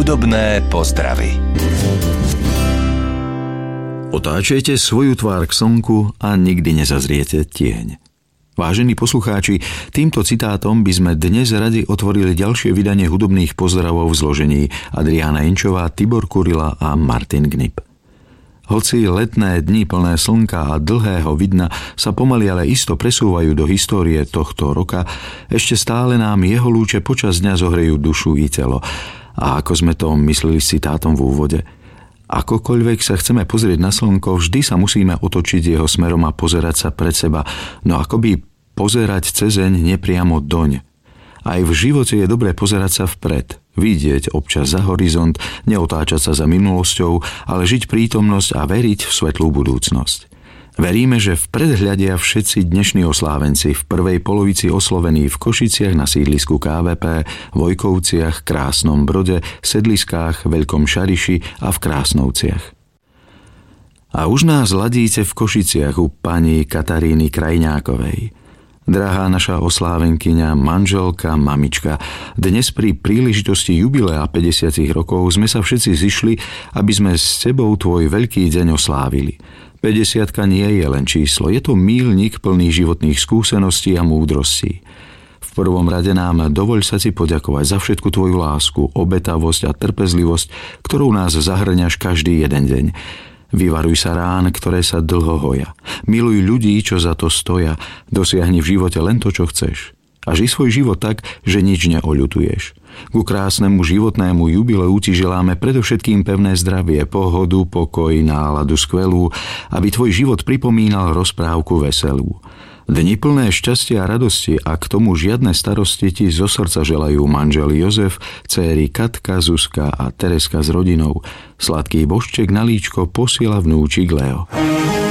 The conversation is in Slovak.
Hudobné pozdravy. Otáčajte svoju tvár k slnku a nikdy nezazriete tieň. Vážení poslucháči, týmto citátom by sme dnes radi otvorili ďalšie vydanie hudobných pozdravov v zložení Adriána Inčová, Tibor Kurila a Martin Gnip. Hoci letné dni plné slnka a dlhého vidna sa pomaly ale isto presúvajú do histórie tohto roka, ešte stále nám jeho lúče počas dňa zohrejú dušu i telo. A ako sme to mysleli s citátom v úvode, akokoľvek sa chceme pozrieť na slnko, vždy sa musíme otočiť jeho smerom a pozerať sa pred seba, no akoby pozerať cezeň nepriamo doň. Aj v živote je dobré pozerať sa vpred, vidieť občas za horizont, neotáčať sa za minulosťou, ale žiť prítomnosť a veriť v svetlú budúcnosť. Veríme, že vpred hľadia všetci dnešní oslávenci v prvej polovici oslovení v Košiciach na sídlisku KVP, Vojkovciach, Krásnom Brode, Sedliskách, Veľkom Šariši a v Krásnovciach. A už nás ladíte v Košiciach u pani Kataríny Krajňákovej. Drahá naša oslávenkyňa, manželka, mamička, dnes pri príležitosti jubilea 50 rokov sme sa všetci zišli, aby sme s tebou tvoj veľký deň oslávili. 50 nie je len číslo, je to míľnik plný životných skúseností a múdrostí. V prvom rade nám dovoľ sa ti poďakovať za všetku tvoju lásku, obetavosť a trpezlivosť, ktorou nás zahrňaš každý jeden deň. Vyvaruj sa rán, ktoré sa dlho hoja. Miluj ľudí, čo za to stoja. Dosiahni v živote len to, čo chceš. A žij svoj život tak, že nič neoľutuješ. Ku krásnemu životnému jubileu ti želáme predovšetkým pevné zdravie, pohodu, pokoj, náladu skvelú, aby tvoj život pripomínal rozprávku veselú. Dni plné šťastia a radosti a k tomu žiadne starosti ti zo srdca želajú manžel Jozef, céry Katka, Zuzka a Tereska s rodinou. Sladký božček na líčko posiela vnúčik Leo.